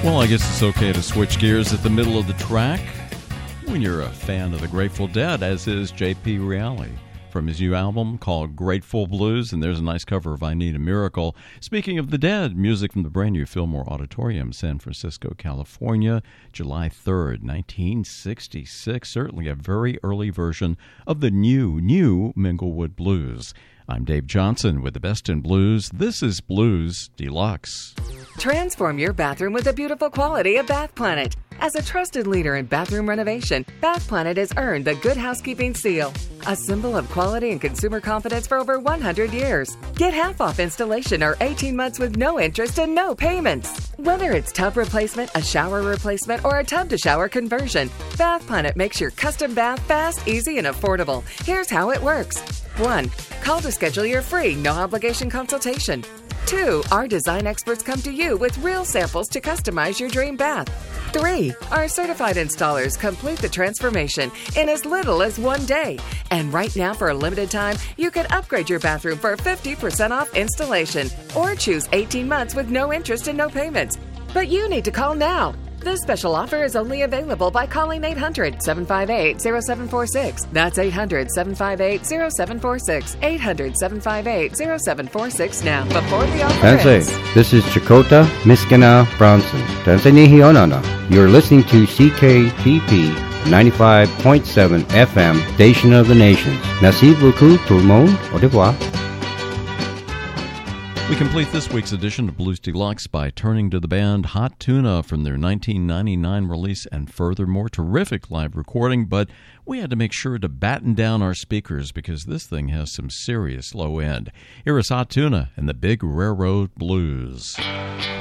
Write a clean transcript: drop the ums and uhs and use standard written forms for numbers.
Well, I guess it's okay to switch gears at the middle of the track when you're a fan of the Grateful Dead, as is J.P. Reale from his new album called Grateful Blues, and there's a nice cover of I Need a Miracle. Speaking of the Dead, music from the brand new Fillmore Auditorium, San Francisco, California, July 3rd, 1966. Certainly a very early version of the new Minglewood Blues. I'm Dave Johnson with the best in blues. This is Blues Deluxe. Transform your bathroom with the beautiful quality of Bath Planet. As a trusted leader in bathroom renovation, Bath Planet has earned the Good Housekeeping Seal, a symbol of quality and consumer confidence for over 100 years. Get half off installation or 18 months with no interest and no payments. Whether it's tub replacement, a shower replacement, or a tub-to-shower conversion, Bath Planet makes your custom bath fast, easy, and affordable. Here's how it works. 1. Call to schedule your free, no-obligation consultation. 2. Our design experts come to you with real samples to customize your dream bath. 3. Our certified installers complete the transformation in as little as 1 day. And right now, for a limited time, you can upgrade your bathroom for 50% off installation or choose 18 months with no interest and no payments. But you need to call now. This special offer is only available by calling 800-758-0746. That's 800-758-0746. 800-758-0746 now, before the offer ends. This is Chakota Miskina Bronson. Tanzania Hionana. You're listening to CKPP 95.7 FM, Station of the Nations. Merci beaucoup tout le monde. Au revoir. We complete this week's edition of Blues Deluxe by turning to the band Hot Tuna from their 1999 release and Furthermore. Terrific live recording, but we had to make sure to batten down our speakers because this thing has some serious low end. Here is Hot Tuna and the Big Railroad Blues.